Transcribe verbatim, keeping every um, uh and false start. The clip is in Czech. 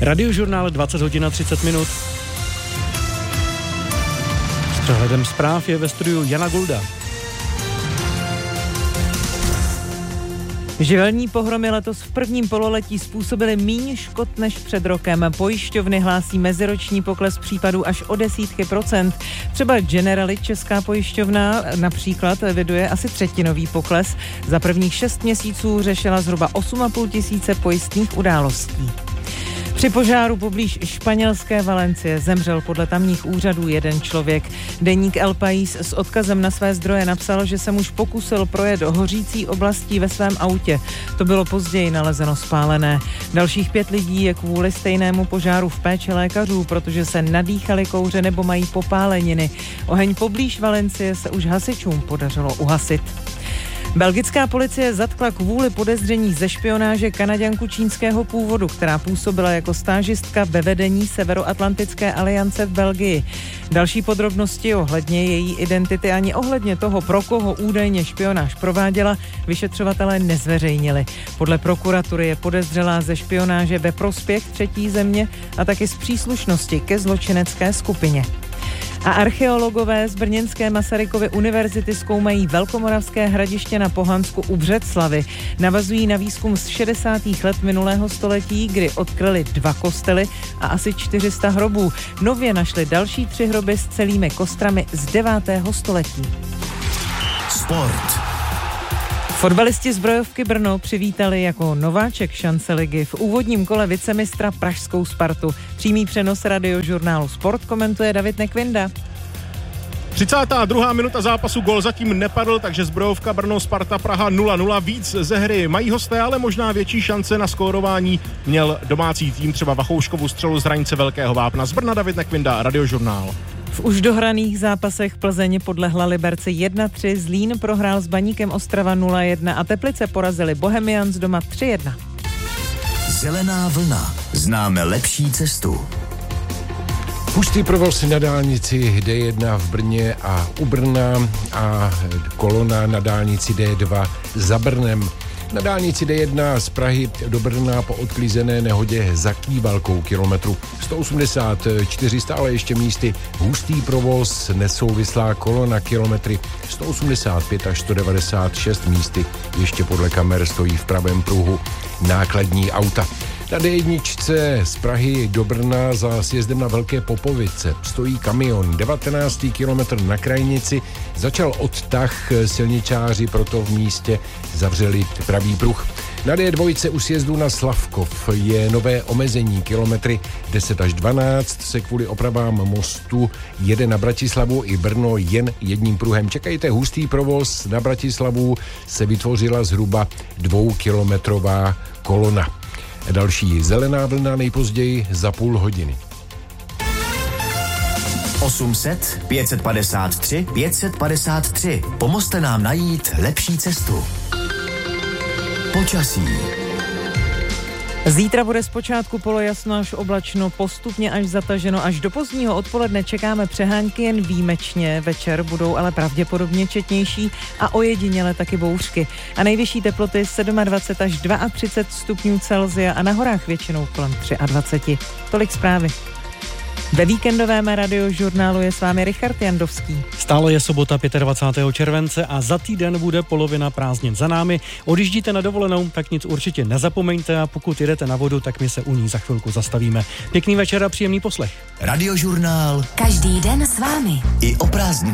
Radiožurnál dvacet hodin a třicet minut. S přehledem zpráv je ve studiu Jana Gulda. Živelní pohromy letos v prvním pololetí způsobily míň škod než před rokem. Pojišťovny hlásí meziroční pokles případů až o desítky procent. Třeba Generali, česká pojišťovna, například eviduje asi třetinový pokles. Za prvních šest měsíců řešila zhruba osm a půl tisíce pojistných událostí. Při požáru poblíž španělské Valencie zemřel podle tamních úřadů jeden člověk. Deník El País s odkazem na své zdroje napsal, že se muž pokusil projet hořící oblastí ve svém autě. To bylo později nalezeno spálené. Dalších pět lidí je kvůli stejnému požáru v péči lékařů, protože se nadýchali kouře nebo mají popáleniny. Oheň poblíž Valencie se už hasičům podařilo uhasit. Belgická policie zatkla kvůli podezření ze špionáže Kanaďanku čínského původu, která působila jako stážistka ve vedení Severoatlantické aliance v Belgii. Další podrobnosti ohledně její identity ani ohledně toho, pro koho údajně špionáž prováděla, vyšetřovatelé nezveřejnili. Podle prokuratury je podezřelá ze špionáže ve prospěch třetí země a taky z příslušnosti ke zločinecké skupině. A archeologové z brněnské Masarykovy univerzity zkoumají Velkomoravské hradiště na Pohansku u Břeclavi. Navazují na výzkum z šedesátých let minulého století, kdy odkryli dva kostely a asi čtyři sta hrobů. Nově našli další tři hroby s celými kostrami z devátého století. Sport. Fotbalisti Zbrojovky Brno přivítali jako nováček šance ligy v úvodním kole vicemistra pražskou Spartu. Přímý přenos Radiožurnálu Sport komentuje David Nekvinda. třicátá druhá minuta zápasu, gól zatím nepadl, takže Zbrojovka Brno Sparta Praha nula nula. Víc ze hry mají hosté, ale možná větší šance na skórování měl domácí tým, třeba Vachouškovu střelu z hranice Velkého Vápna. Z Brna David Nekvinda, Radiožurnál. V už dohraných zápasech Plzeň podlehla Liberci jedna tři, Zlín prohrál s Baníkem Ostrava nula jedna a Teplice porazili Bohemians doma tři jedna. Zelená vlna. Známe lepší cestu. Hustý provoz na dálnici D jedna v Brně a u Brna a kolona na dálnici D dva za Brnem. Na dálnici D jedna z Prahy do Brna po odklízené nehodě za Kývalkou kilometru sto osmdesát čtyři stále ještě místy hustý provoz, nesouvislá kolona kilometry sto osmdesát pět až sto devadesát šest místy ještě podle kamer stojí v pravém pruhu nákladní auta. Na D jedna z Prahy do Brna za sjezdem na Velké Popovice stojí kamion. devatenáctý kilometr na krajnici začal odtah, silničáři proto v místě zavřeli pravý pruh. Na D dva u sjezdu na Slavkov je nové omezení, kilometry deset až dvanáct se kvůli opravám mostu jede na Bratislavu i Brno jen jedním pruhem. Čekajte hustý provoz, na Bratislavu se vytvořila zhruba dvoukilometrová kolona. Další zelená vlna nejpozději za půl hodiny. osm set, pět set padesát tři, pět set padesát tři. Pomozte nám najít lepší cestu. Počasí. Zítra bude zpočátku polojasno až oblačno, postupně až zataženo. Až do pozdního odpoledne čekáme přehánky jen výjimečně, večer budou ale pravděpodobně četnější a ojediněle taky bouřky. A nejvyšší teploty dvacet sedm až třicet dva stupňů Celsia a na horách většinou kolem dvacet tři. Tolik zprávy. Ve víkendovém Radiožurnálu je s vámi Richard Jandovský. Stále je sobota dvacátého pátého července a za týden bude polovina prázdnin za námi. Odjíždíte na dovolenou, tak nic určitě nezapomeňte a pokud jedete na vodu, tak my se u ní za chvilku zastavíme. Pěkný večer a příjemný poslech. Radiožurnál. Každý den s vámi. I o prázdninách.